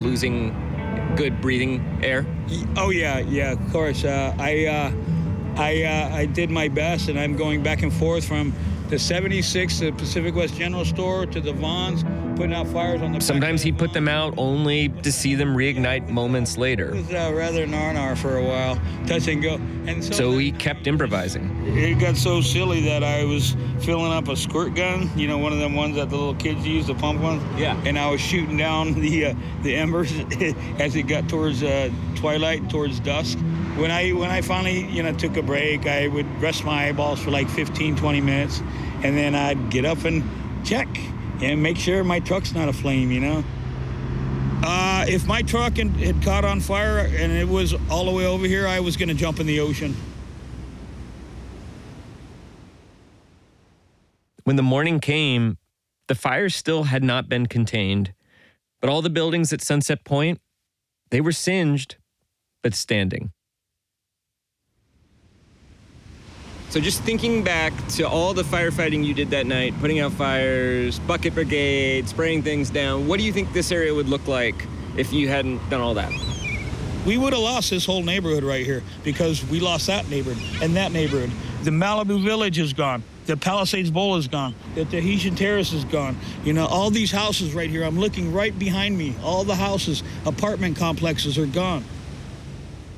losing good breathing air? Oh, yeah, of course. I did my best, and I'm going back and forth from the 76, the Pacific West General Store, to the Vons, putting out fires on the... Sometimes he put them out only to see them reignite moments later. It was rather nar for a while, touch and go. And so he kept improvising. It got so silly that I was filling up a squirt gun, you know, one of them ones that the little kids use, the pump ones. Yeah. And I was shooting down the embers as it got towards twilight, towards dusk. When I finally, you know, took a break, I would rest my eyeballs for like 15, 20 minutes, and then I'd get up and check and make sure my truck's not aflame, you know. If my truck had caught on fire and it was all the way over here, I was going to jump in the ocean. When the morning came, the fire still had not been contained, but all the buildings at Sunset Point, they were singed, but standing. So just thinking back to all the firefighting you did that night, putting out fires, bucket brigade, spraying things down, what do you think this area would look like if you hadn't done all that? We would have lost this whole neighborhood right here because we lost that neighborhood and that neighborhood. The Malibu Village is gone. The Palisades Bowl is gone. The Tahitian Terrace is gone. You know, all these houses right here, I'm looking right behind me. All the houses, apartment complexes are gone.